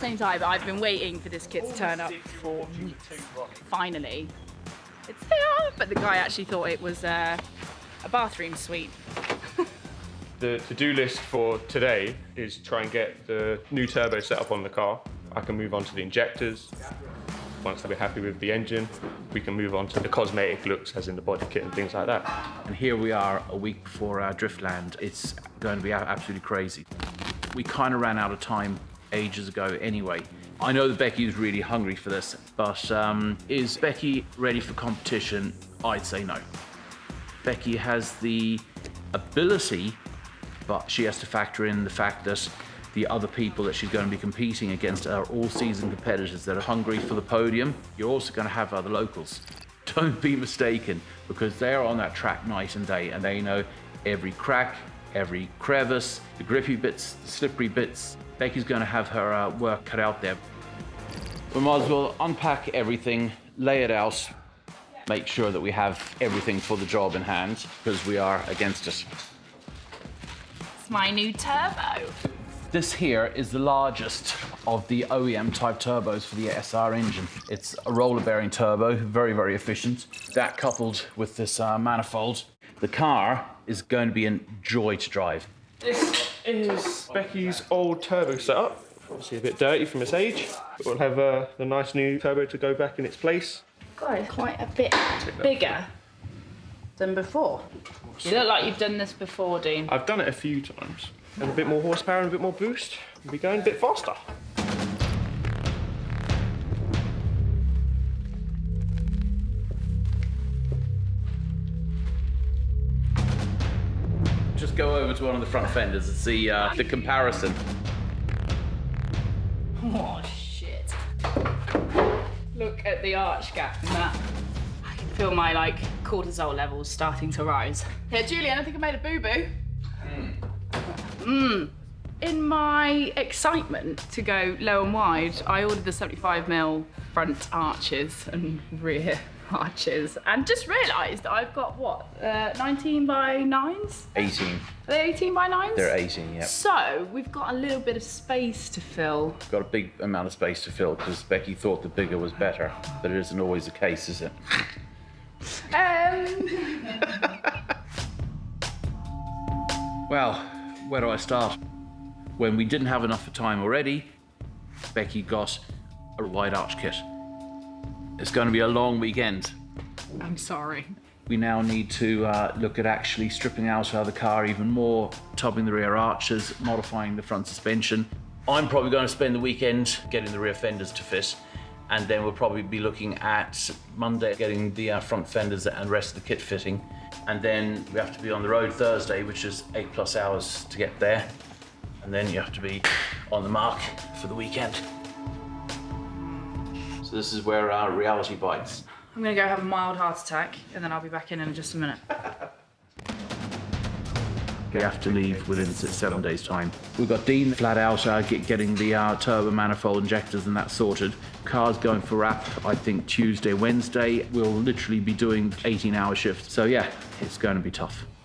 same time, I've been waiting for this kit to turn up for weeks. Finally, it's here, but the guy actually thought it was a bathroom suite. The to-do list for today is try and get the new turbo set up on the car. I can move on to the injectors. Once we're happy with the engine, we can move on to the cosmetic looks, as in the body kit and things like that. And here we are a week before our Driftland. It's going to be absolutely crazy. We kind of ran out of time ages ago anyway. I know that Becky is really hungry for this, but is Becky ready for competition? I'd say no. Becky has the ability, but she has to factor in the fact that the other people that she's going to be competing against are all seasoned competitors that are hungry for the podium. You're also going to have other locals. Don't be mistaken, because they're on that track night and day, and they know every crack, every crevice, the grippy bits, the slippery bits. Becky's going to have her work cut out there. We might as well unpack everything, lay it out, make sure that we have everything for the job in hand, because we are against it. It's my new turbo. This here is the largest of the OEM type turbos for the SR engine. It's a roller bearing turbo, very, very efficient. That coupled with this manifold, the car is going to be a joy to drive. This is Becky's old turbo setup. Obviously a bit dirty from its age, but we'll have the nice new turbo to go back in its place. God, it's quite a bit bigger than before. You look like you've done this before, Dean. I've done it a few times. And a bit more horsepower and a bit more boost, we'll be going a bit faster. Just go over to one of the front fenders and see the comparison. Oh, shit. Look at the arch gap in that. I can feel my, cortisol levels starting to rise. Here, Julian, I think I made a boo-boo. In my excitement to go low and wide, I ordered the 75mm front arches and rear arches, and just realised I've got, 19 by 9s? 18. Are they 18 by 9s? They're 18, yeah. So, we've got a little bit of space to fill. Got a big amount of space to fill, because Becky thought the bigger was better, but it isn't always the case, is it? Well, where do I start? When we didn't have enough time already, Becky got a wide arch kit. It's going to be a long weekend. I'm sorry. We now need to look at actually stripping out the car even more, tubbing the rear arches, modifying the front suspension. I'm probably going to spend the weekend getting the rear fenders to fit, and then we'll probably be looking at Monday getting the front fenders and rest of the kit fitting. And then we have to be on the road Thursday, which is 8+ hours to get there. And then you have to be on the mark for the weekend. So this is where our reality bites. I'm gonna go have a mild heart attack, and then I'll be back in just a minute. We have to leave within 7 days' time. We've got Dean flat out getting the turbo manifold injectors and that sorted. Car's going for wrap, I think, Tuesday, Wednesday. We'll literally be doing 18-hour shifts. So yeah, it's going to be tough.